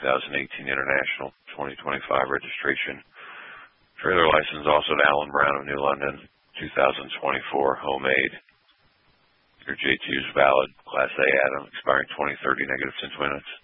2018 International, 2025 registration. Trailer license also to Alan Brown of New London, 2024, homemade. Your J2 is valid, Class A Adam, expiring 2030, -10 minutes.